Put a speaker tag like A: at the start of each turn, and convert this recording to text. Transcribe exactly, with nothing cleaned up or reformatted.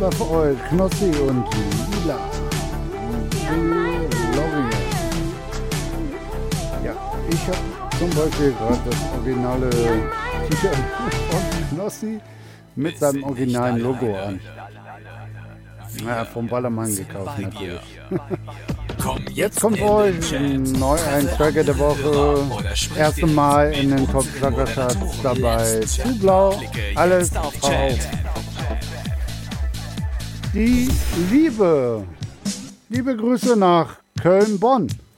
A: war für euch Knossi und Lila. L'Oreal. Ja, ich habe zum Beispiel gerade das originale T-Shirt von Knossi mit seinem originalen Logo an. Ja, vom Ballermann gekauft natürlich. Jetzt kommt für euch neu ein Tracker der Woche. Erste Mal in den Top Tracker Charts dabei. Zu blau, alles drauf. Die Liebe. Liebe Grüße nach Köln-Bonn.